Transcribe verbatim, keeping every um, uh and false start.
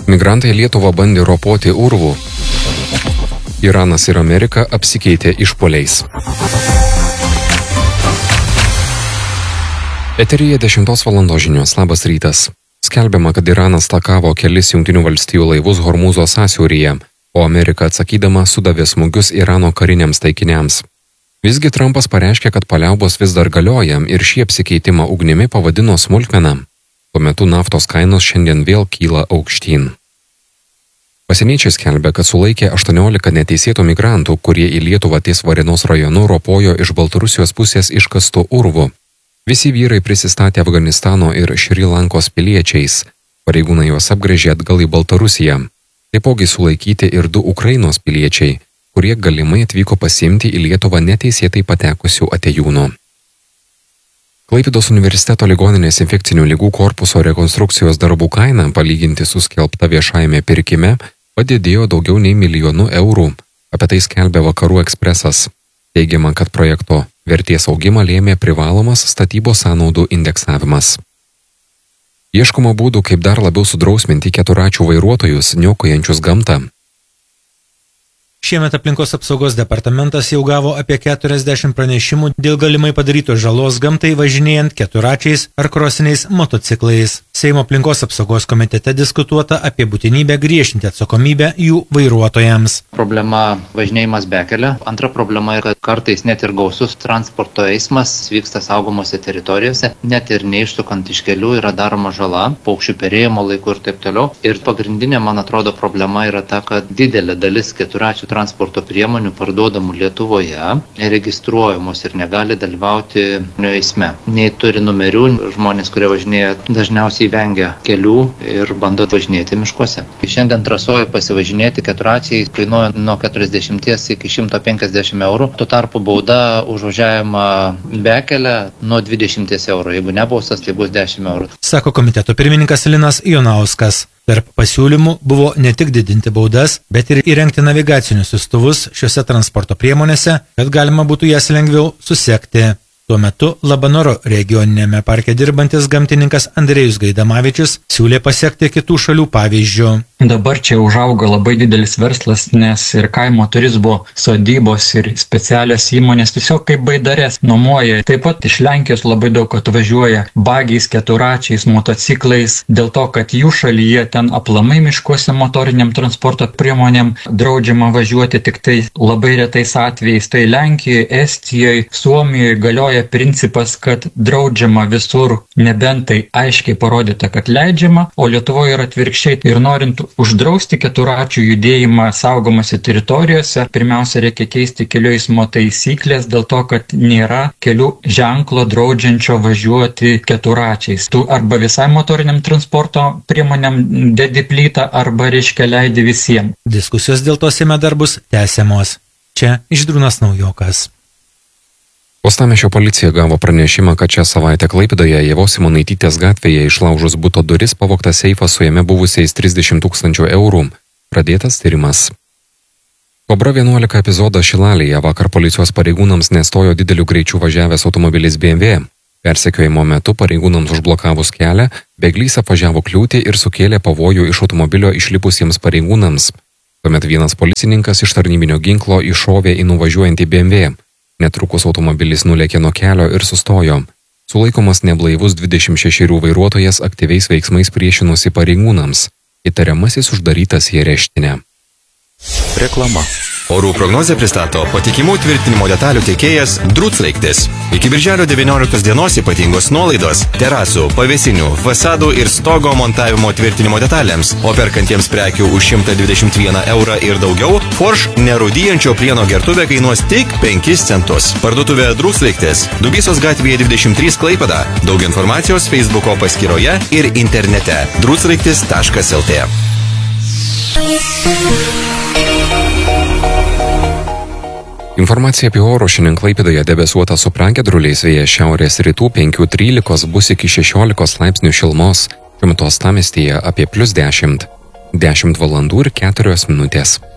Migrantai Lietuvą bandė ropoti urvų. Iranas ir Amerika apsikeitė išpuoliais. Eteryje dešimtos valandos žinios. Labas rytas. Skelbiama, kad Iranas takavo kelis Jungtinių valstijų laivus Hormūzo sąsiauryje, o Amerika atsakydama sudavė smūgius Irano kariniams taikiniams. Visgi Trumpas pareiškė, kad paliaubos vis dar galioja ir šį apsikeitimą ugnimi pavadino smulkmena. Tuo metu naftos kainos šiandien vėl kyla aukštyn. Pasieniečiai skelbia, kad sulaikė aštuoniolika neteisėtų migrantų, kurie į Lietuvą ties Varėnos rajonu ropojo iš Baltarusijos pusės iškastų urvų. Visi vyrai prisistatė Afganistano ir Šri Lankos piliečiais. Pareigūnai juos apgręžė atgal į Baltarusiją. Taipogi sulaikyti ir du Ukrainos piliečiai, kurie galimai atvyko pasiimti į Lietuvą neteisėtai patekusių atėjūnų. Klaipėdos universiteto ligoninės infekcinių ligų korpuso rekonstrukcijos darbų kaina, palyginti su skelbta viešajame pirkime, padidėjo daugiau nei milijonu eurų. Apie tai skelbia Vakarų ekspresas. Teigiama, kad projekto vertės augimą lėmė privalomas statybos sąnaudų indeksavimas. Ieškoma būdų, kaip dar labiau sudrausminti keturračių vairuotojus, niokojančius gamtą. Šiemet aplinkos apsaugos departamentas jau gavo apie keturiasdešimt pranešimų dėl galimai padarytos žalos gamtai važinėjant keturračiais ar krosiniais motociklais. Seimo aplinkos apsaugos komitete diskutuota apie būtinybę griežtinti atsakomybę jų vairuotojams. Problema važinėjimas bekelė. Antra problema yra, kad kartais net ir gausus transporto eismas vyksta saugomose teritorijose, net ir neišsukant iš kelių yra daroma žala, paukščių perėjimo laiku ir taip toliau. Ir pagrindinė, man atrodo, problema yra ta, kad didelė dalis keturračių transporto priemonių parduodamų Lietuvoje registruojamos ir negali dalyvauti eisme. Nei turi numerių, žmonės, kurie važinėja, dažniausiai vengia kelių ir bando važinėti miškuose. Šiandien trasoje pasivažinėti keturračiai kainuoja nuo keturiasdešimt iki šimto penkiasdešimt eurų. Tuo tarpu bauda už važiavimą bekelę nuo dvidešimt eurų. Jeigu nebaustas, tai bus dešimt eurų. Sako komiteto pirmininkas Linas Jonauskas. Tarp pasiūlymų buvo ne tik didinti baudas, bet ir įrengti navigacinius siųstuvus šiuose transporto priemonėse, kad galima būtų jas lengviau susekti. Tuo metu Labanoro regioninėme parke dirbantis gamtininkas Andrėjus Gaidamavičius siūlė pasiekti kitų šalių pavyzdžių. Dabar čia užaugo labai didelis verslas, nes ir kaimo turizmo sodybos ir specialios įmonės tiesiog kaip baidarės nuomoja. Taip pat iš Lenkijos labai daug atvažiuoja bagiais, keturračiais, motociklais, dėl to, kad jų šalyje ten aplamai miškuose motoriniam transporto priemonėm draudžiama važiuoti tik tai labai retais atvejais. Tai Lenkijoje, Estijoje, Suomijoje galioja principas, kad draudžiama visur, nebent tai aiškiai parodyta, kad leidžiama, o Lietuvoje yra atvirkščiai. Ir norint uždrausti keturračių judėjimą saugomose teritorijose, pirmiausia reikia keisti kelių eismo taisyklės dėl to, kad nėra kelių ženklo draudžiančio važiuoti keturračiais. Tu arba visai motoriniam transporto priemonėm dedi plytą, arba reiškia leidi visiems. Diskusijos dėl to Seime dar bus tęsiamos. Čia Žydrūnas Naujokas. Uostamiesčio policija gavo pranešimą, kad šią savaitę Klaipėdoje Ievos Simonaitytės gatvėje išlaužus buto duris pavogtas seifas su jame buvusiais trisdešimt tūkstančių eurų. Pradėtas tyrimas. Kobra vienuolika epizodas Šilalėje vakar policijos pareigūnams nestojo dideliu greičiu važiavęs automobilis B M W. Persekiojimo metu pareigūnams užblokavus kelią, bėglys apvažiavo kliūtį ir sukėlė pavojų iš automobilio išlipusiems pareigūnams. Tuomet vienas policininkas iš tarnybinio ginklo iššovė į nuvažiuojantį B M W. Netrukus automobilis nulėkė nuo kelio ir sustojo. Sulaikomas neblaivus dvidešimt šešerių vairuotojas aktyviais veiksmais priešinosi pareigūnams. Įtariamasis uždarytas į areštinę. Reklama. Orų prognozę pristato patikimų tvirtinimo detalių tiekėjas Druclaiktis. Iki birželio devynioliktos dienos ypatingos nuolaidos terasų, pavėsinių, fasadų ir stogo montavimo tvirtinimo detalėms, o perkantiems prekių už šimtą dvidešimt vieną eurą ir daugiau, Forš nerūdijančio plieno gertuvė kainuos tik penkis centus. Parduotuvė Druclaiktis, Dubysos gatvėje dvidešimt trys Klaipėda. Daug informacijos Facebooko paskyroje ir internete druclaiktis taškas el tė. Informacija apie oro šiandien Klaipėdoje debesuota su pragiedruliais, vėjas šiaurės rytų penki trylika bus iki šešiolikos laipsnių šilumos, šiuo metu uostamiestyje apie plius dešimt. dešimt valandų ir keturios minutės.